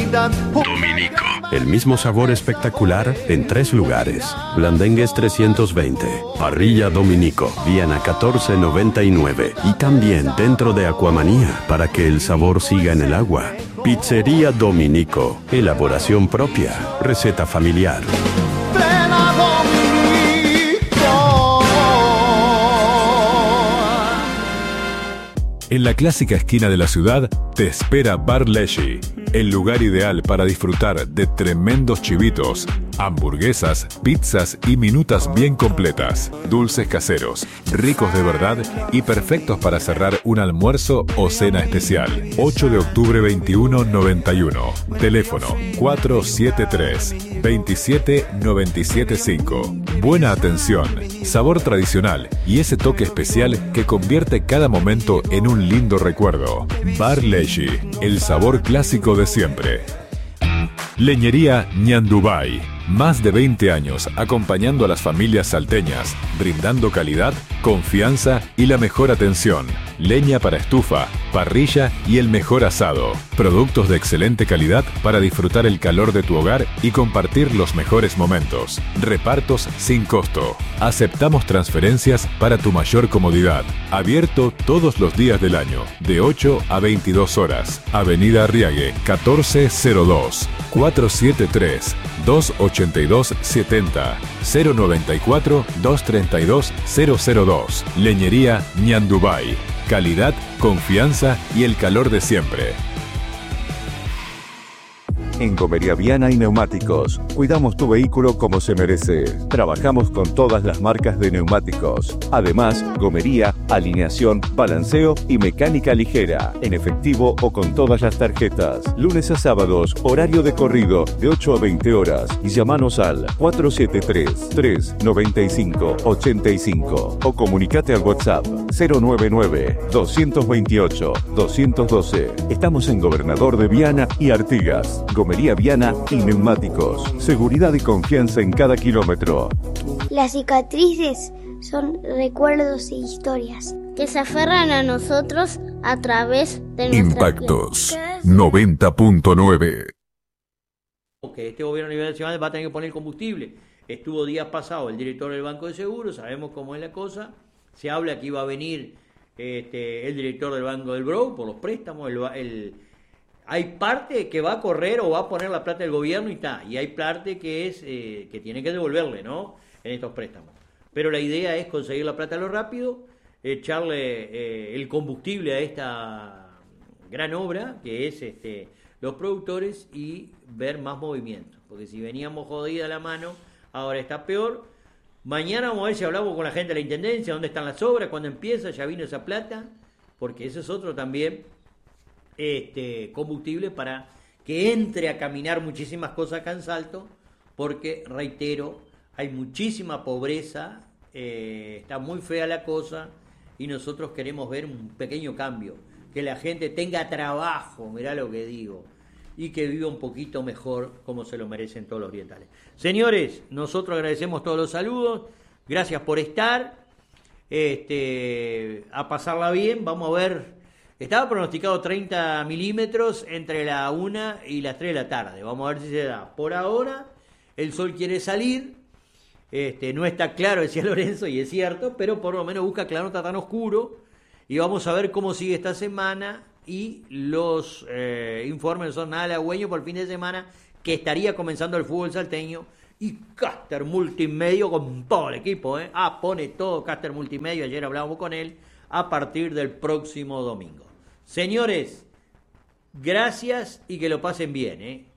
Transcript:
Dominico. El mismo sabor espectacular en 3 lugares. Blandengues 320, Parrilla Dominico, Viana 1499 y también dentro de Aquamanía para que el sabor siga en el agua. Pizzería Dominico, elaboración propia, receta familiar. En la clásica esquina de la ciudad te espera Bar Leshy, el lugar ideal para disfrutar de tremendos chivitos, hamburguesas, pizzas y minutas bien completas, dulces caseros, ricos de verdad y perfectos para cerrar un almuerzo o cena especial. 8 de octubre 2191. Teléfono 473-27975. Buena atención, sabor tradicional y ese toque especial que convierte cada momento en un lindo recuerdo. Bar Leshy, el sabor clásico de siempre. Leñería Ñandubay. Más de 20 años acompañando a las familias salteñas, brindando calidad, confianza y la mejor atención. Leña para estufa, parrilla y el mejor asado. Productos de excelente calidad para disfrutar el calor de tu hogar y compartir los mejores momentos. Repartos sin costo. Aceptamos transferencias para tu mayor comodidad. Abierto todos los días del año, de 8 a 22 horas. Avenida Arriague, 1402. 473-282-70. 094-232-002. Leñería Ñandubay. Calidad, confianza y el calor de siempre. En Gomería Viana y Neumáticos, cuidamos tu vehículo como se merece. Trabajamos con todas las marcas de neumáticos. Además, gomería, alineación, balanceo y mecánica ligera, en efectivo o con todas las tarjetas. Lunes a sábados, horario de corrido, de 8 a 20 horas. Y llamanos al 473-395-85 o comunicate al WhatsApp 099-228-212. Estamos en Gobernador de Viana y Artigas. Gomería Viana y Neumáticos. Seguridad y confianza en cada kilómetro. Las cicatrices son recuerdos e historias que se aferran a nosotros a través de nuestra Impactos 90.9. Que este gobierno a nivel nacional va a tener que poner combustible. Estuvo días pasados el director del Banco de Seguros, sabemos cómo es la cosa. Se habla que iba a venir el director del Banco del Bro por los préstamos, hay parte que va a correr o va a poner la plata del gobierno y está, y hay parte que es que tiene que devolverle, ¿no? En estos préstamos. Pero la idea es conseguir la plata a lo rápido, echarle el combustible a esta gran obra que es los productores y ver más movimiento, porque si veníamos jodida la mano, ahora está peor. Mañana vamos a ver si hablamos con la gente de la Intendencia, dónde están las obras, cuándo empieza, ya vino esa plata, porque ese es otro también combustible para que entre a caminar muchísimas cosas acá en Salto, porque, reitero, hay muchísima pobreza, está muy fea la cosa y nosotros queremos ver un pequeño cambio, que la gente tenga trabajo, mirá lo que digo, y que viva un poquito mejor como se lo merecen todos los orientales. Señores, nosotros agradecemos todos los saludos, gracias por estar, a pasarla bien, vamos a ver. Estaba pronosticado 30 milímetros entre la 1 y las 3 de la tarde. Vamos a ver si se da. Por ahora, el sol quiere salir. No está claro, decía Lorenzo, y es cierto, pero por lo menos busca claro, no está tan oscuro. Y vamos a ver cómo sigue esta semana. Y los informes son nada halagüeños por el fin de semana, que estaría comenzando el fútbol salteño. Y Caster Multimedio con todo el equipo. Pone todo Caster Multimedio. Ayer hablábamos con él. A partir del próximo domingo. Señores, gracias y que lo pasen bien,